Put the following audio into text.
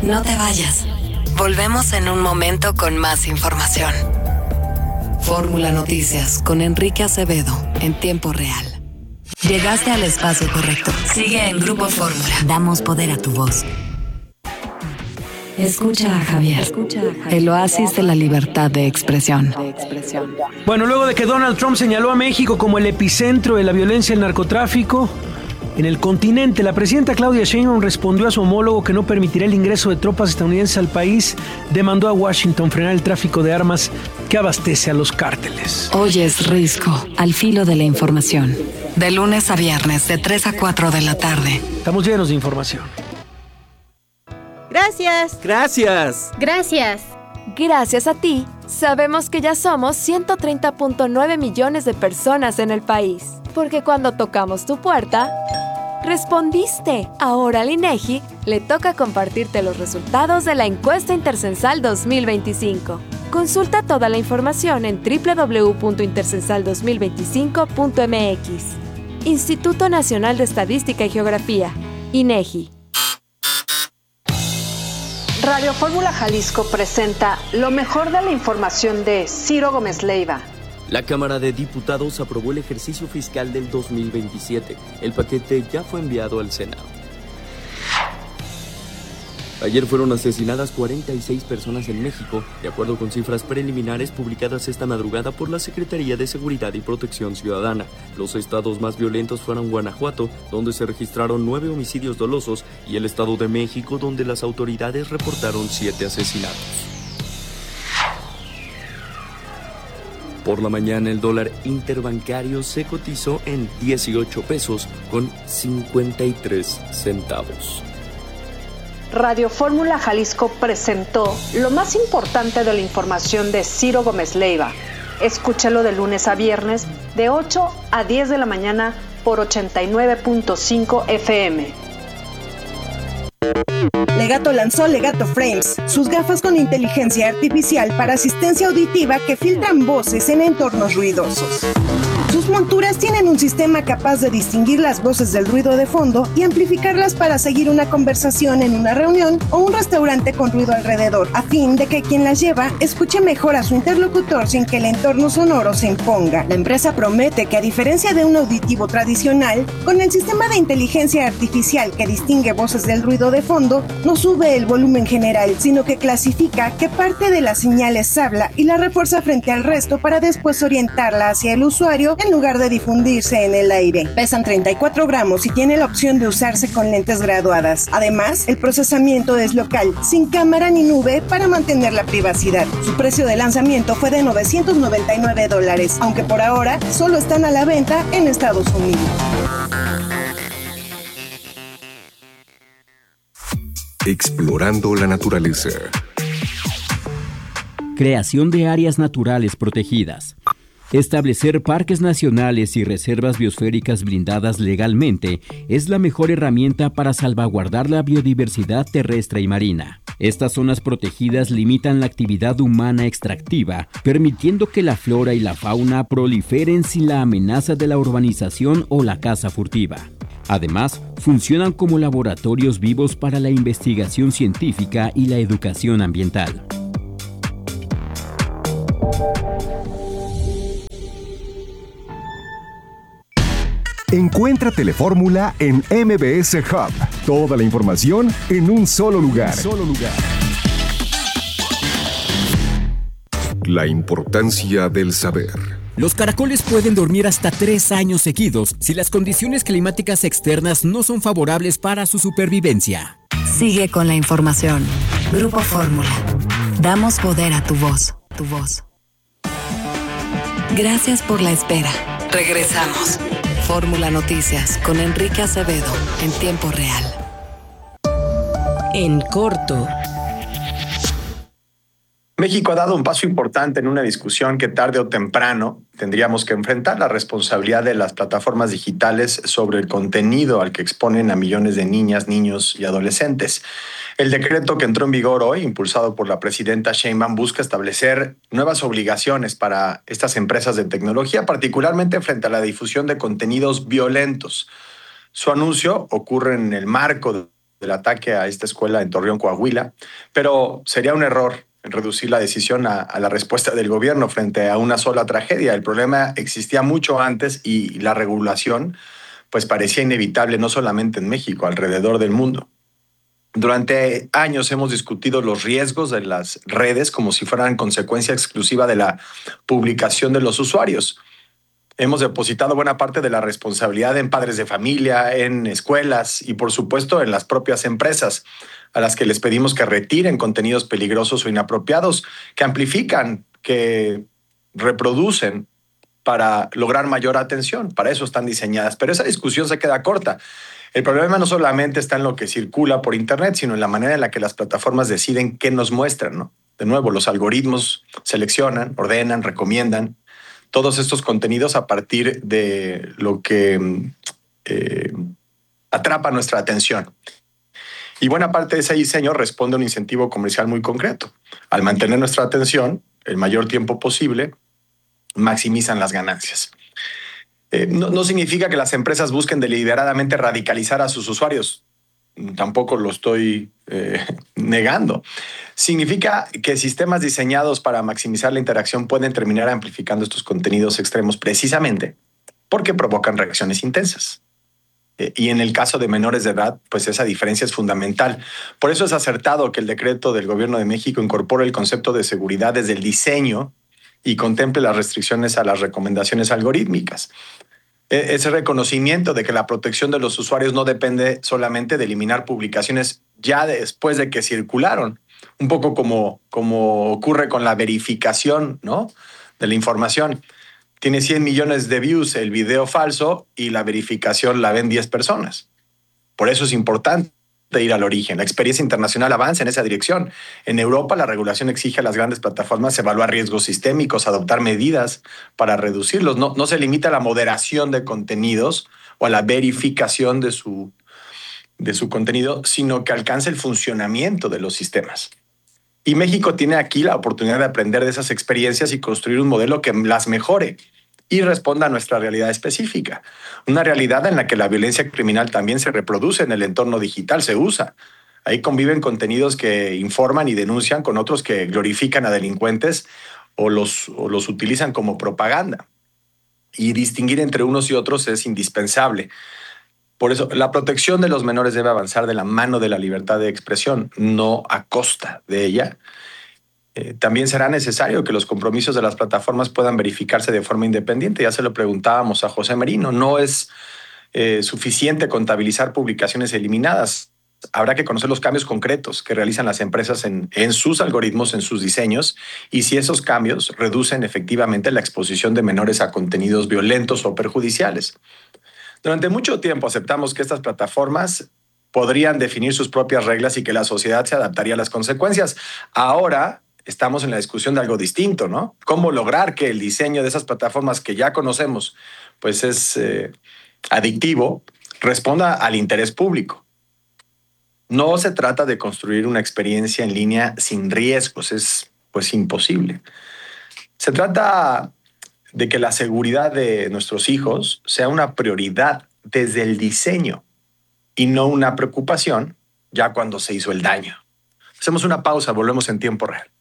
No te vayas. Volvemos en un momento con más información. Fórmula Noticias con Enrique Acevedo en tiempo real. Llegaste al espacio correcto. Sigue en Grupo Fórmula. Damos poder a tu voz. Escucha a Javier. El oasis de la libertad de expresión. Bueno, luego de que Donald Trump señaló a México como el epicentro de la violencia y el narcotráfico en el continente, la presidenta Claudia Sheinbaum respondió a su homólogo que no permitirá el ingreso de tropas estadounidenses al país. Demandó a Washington frenar el tráfico de armas que abastece a los cárteles. Hoy es Risco, al filo de la información. De lunes a viernes, de 3 a 4 de la tarde. Estamos llenos de información. Gracias. Gracias. Gracias. Gracias a ti, sabemos que ya somos 130.9 millones de personas en el país. Porque cuando tocamos tu puerta, respondiste. Ahora al INEGI le toca compartirte los resultados de la encuesta Intercensal 2025. Consulta toda la información en www.intercensal2025.mx. Instituto Nacional de Estadística y Geografía, INEGI. Radio Fórmula Jalisco presenta lo mejor de la información de Ciro Gómez Leiva. La Cámara de Diputados aprobó el ejercicio fiscal del 2027. El paquete ya fue enviado al Senado. Ayer fueron asesinadas 46 personas en México, de acuerdo con cifras preliminares publicadas esta madrugada por la Secretaría de Seguridad y Protección Ciudadana. Los estados más violentos fueron Guanajuato, donde se registraron 9 homicidios dolosos, y el Estado de México, donde las autoridades reportaron 7 asesinatos. Por la mañana, el dólar interbancario se cotizó en 18 pesos con 53 centavos. Radio Fórmula Jalisco presentó lo más importante de la información de Ciro Gómez Leiva. Escúchalo de lunes a viernes, de 8 a 10 de la mañana por 89.5 FM. Legato lanzó Legato Frames, sus gafas con inteligencia artificial para asistencia auditiva que filtran voces en entornos ruidosos. Sus monturas tienen un sistema capaz de distinguir las voces del ruido de fondo y amplificarlas para seguir una conversación en una reunión o un restaurante con ruido alrededor, a fin de que quien las lleva escuche mejor a su interlocutor sin que el entorno sonoro se imponga. La empresa promete que, a diferencia de un auditivo tradicional, con el sistema de inteligencia artificial que distingue voces del ruido de fondo, no sube el volumen general, sino que clasifica qué parte de las señales habla y la refuerza frente al resto para después orientarla hacia el usuario en lugar de difundirse en el aire. Pesan 34 gramos y tiene la opción de usarse con lentes graduadas. Además, el procesamiento es local, sin cámara ni nube para mantener la privacidad. Su precio de lanzamiento fue de $999, aunque por ahora solo están a la venta en Estados Unidos. Explorando la naturaleza. Creación de áreas naturales protegidas. Establecer parques nacionales y reservas biosféricas blindadas legalmente es la mejor herramienta para salvaguardar la biodiversidad terrestre y marina. Estas zonas protegidas limitan la actividad humana extractiva, permitiendo que la flora y la fauna proliferen sin la amenaza de la urbanización o la caza furtiva. Además, funcionan como laboratorios vivos para la investigación científica y la educación ambiental. Encuentra Telefórmula en MBS Hub. Toda la información en un solo lugar. La importancia del saber. Los caracoles pueden dormir hasta 3 años seguidos si las condiciones climáticas externas no son favorables para su supervivencia. Sigue con la información. Grupo Fórmula. Damos poder a tu voz. Gracias por la espera. Regresamos. Fórmula Noticias con Enrique Acevedo en tiempo real. En corto. México ha dado un paso importante en una discusión que tarde o temprano tendríamos que enfrentar: la responsabilidad de las plataformas digitales sobre el contenido al que exponen a millones de niñas, niños y adolescentes. El decreto que entró en vigor hoy, impulsado por la presidenta Sheinbaum, busca establecer nuevas obligaciones para estas empresas de tecnología, particularmente frente a la difusión de contenidos violentos. Su anuncio ocurre en el marco del ataque a esta escuela en Torreón, Coahuila, pero sería un error reducir la decisión a la respuesta del gobierno frente a una sola tragedia. El problema existía mucho antes y la regulación pues parecía inevitable no solamente en México, alrededor del mundo. Durante años hemos discutido los riesgos de las redes como si fueran consecuencia exclusiva de la publicación de los usuarios. Hemos depositado buena parte de la responsabilidad en padres de familia, en escuelas y, por supuesto, en las propias empresas, a las que les pedimos que retiren contenidos peligrosos o inapropiados, que amplifican, que reproducen para lograr mayor atención. Para eso están diseñadas. Pero esa discusión se queda corta. El problema no solamente está en lo que circula por Internet, sino en la manera en la que las plataformas deciden qué nos muestran, ¿no? De nuevo, los algoritmos seleccionan, ordenan, recomiendan todos estos contenidos a partir de lo que atrapa nuestra atención. Y buena parte de ese diseño responde a un incentivo comercial muy concreto. Al mantener nuestra atención el mayor tiempo posible, maximizan las ganancias. No significa que las empresas busquen deliberadamente radicalizar a sus usuarios. Tampoco lo estoy negando. Significa que sistemas diseñados para maximizar la interacción pueden terminar amplificando estos contenidos extremos precisamente porque provocan reacciones intensas. Y en el caso de menores de edad, pues esa diferencia es fundamental. Por eso es acertado que el decreto del Gobierno de México incorpore el concepto de seguridad desde el diseño y contemple las restricciones a las recomendaciones algorítmicas. Ese reconocimiento de que la protección de los usuarios no depende solamente de eliminar publicaciones ya después de que circularon, un poco como ocurre con la verificación, ¿no?, de la información. Tiene 100 millones de views el video falso y la verificación la ven 10 personas. Por eso es importante ir al origen. La experiencia internacional avanza en esa dirección. En Europa, la regulación exige a las grandes plataformas evaluar riesgos sistémicos, adoptar medidas para reducirlos. No se limita a la moderación de contenidos o a la verificación de su contenido, sino que alcance el funcionamiento de los sistemas. Y México tiene aquí la oportunidad de aprender de esas experiencias y construir un modelo que las mejore y responda a nuestra realidad específica. Una realidad en la que la violencia criminal también se reproduce en el entorno digital, se usa. Ahí conviven contenidos que informan y denuncian con otros que glorifican a delincuentes o los utilizan como propaganda. Y distinguir entre unos y otros es indispensable. Por eso, la protección de los menores debe avanzar de la mano de la libertad de expresión, no a costa de ella. También será necesario que los compromisos de las plataformas puedan verificarse de forma independiente. Ya se lo preguntábamos a José Merino. No es suficiente contabilizar publicaciones eliminadas. Habrá que conocer los cambios concretos que realizan las empresas en sus algoritmos, en sus diseños, y si esos cambios reducen efectivamente la exposición de menores a contenidos violentos o perjudiciales. Durante mucho tiempo aceptamos que estas plataformas podrían definir sus propias reglas y que la sociedad se adaptaría a las consecuencias. Ahora estamos en la discusión de algo distinto, ¿no? ¿Cómo lograr que el diseño de esas plataformas que ya conocemos, pues es adictivo, responda al interés público? No se trata de construir una experiencia en línea sin riesgos, es pues imposible. Se trata de que la seguridad de nuestros hijos sea una prioridad desde el diseño y no una preocupación ya cuando se hizo el daño. Hacemos una pausa, volvemos en tiempo real.